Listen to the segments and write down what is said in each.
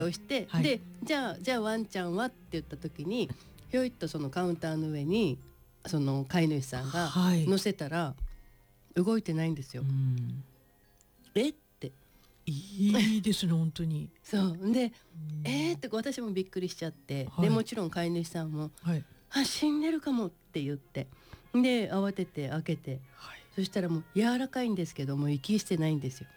をして、 はい、 でじゃあワンちゃんはって言った時にひょいっとそのカウンターの上にその飼い主さんが乗せたら動いてないんですよ、っていいですね本当にそうでって私もびっくりしちゃって、 はい、 でもちろん飼い主さんも、 はい、 死んでるかもって言ってで慌てて開けて、はい、そしたらもう柔らかいんですけども息してないんですよ。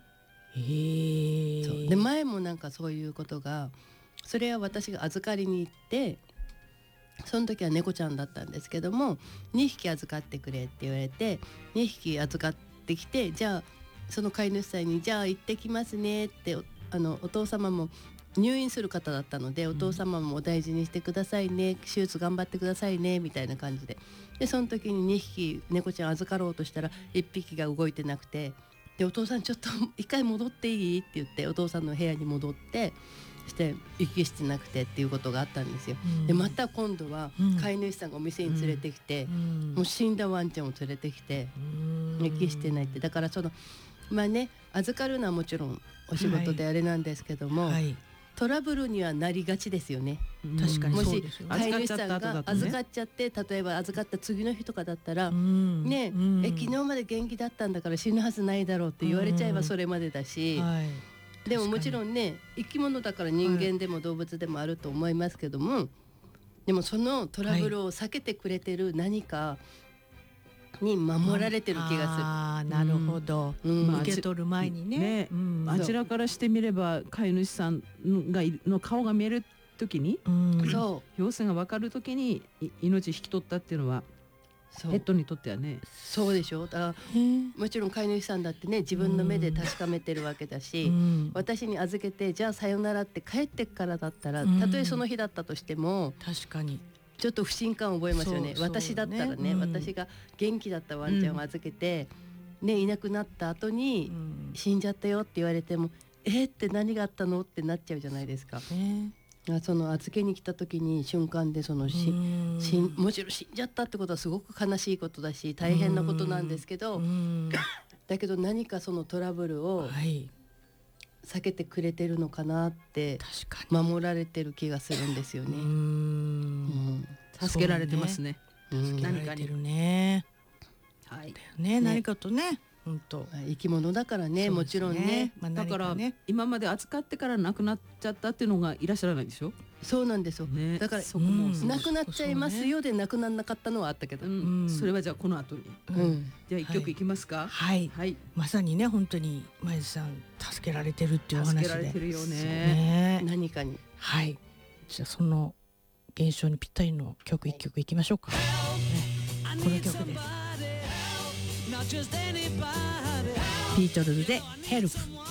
そうで前もなんかそういうことがそれは私が預かりに行ってその時は猫ちゃんだったんですけども2匹預かってくれって言われて2匹預かってきてじゃあその飼い主さんにじゃあ行ってきますねってお父様も入院する方だったのでお父様もお大事にしてくださいね、手術頑張ってくださいねみたいな感じでその時に2匹猫ちゃん預かろうとしたら1匹が動いてなくてでお父さんちょっと一回戻っていいって言ってお父さんの部屋に戻ってして息してなくてっていうことがあったんですよ、でまた今度は飼い主さんがお店に連れてきて、もう死んだワンちゃんを連れてきて息してないってだからそのまあね預かるのはもちろんお仕事であれなんですけども、はいトラブルにはなりがちですよね。 確かにもしそうですよね。 飼い主さんが預かっちゃって例えば預かった次の日とかだったらね昨日まで元気だったんだから死ぬはずないだろうって言われちゃえばそれまでだし、はい、でももちろんね生き物だから人間でも動物でもあると思いますけども、はい、でもそのトラブルを避けてくれてる何かに守られてる気がする、 なるほど、受け取る前にね、 あちらからしてみれば飼い主さんの顔が見える時に、そう様子が分かる時に命引き取ったっていうのはペットにとってはねそうでしょ。もちろん飼い主さんだってね自分の目で確かめてるわけだし、私に預けてじゃあさよならって帰ってからだったらたとえその日だったとしても確かにちょっと不信感を覚えますよね。私だったらね、私が元気だったワンちゃんを預けて、いなくなった後に、死んじゃったよって言われてもって何があったのってなっちゃうじゃないですか。その預けに来た時に瞬間でそのもちろん死んじゃったってことはすごく悲しいことだし大変なことなんですけど、だけど何かそのトラブルを避けてくれてるのかなって守られてる気がするんですよね。 助けられてますね。 助けられてるね。はいね、何かとね本当生き物だからねもちろんね、 だから今まで扱ってから亡くなっちゃったっていうのがいらっしゃらないでしょ。 そうなんですよ、だからそこも亡くなっちゃいますよで亡くならなかったのはあったけど、 それはじゃあこの後に、じゃあ一曲いきますか。 はい、まさにね本当に前津さん助けられてるっていうお話で助けられてるよね、 何かに。 はい、じゃあその現象にぴったりの曲一曲いきましょうか、この曲です。ビートルズでヘルプ。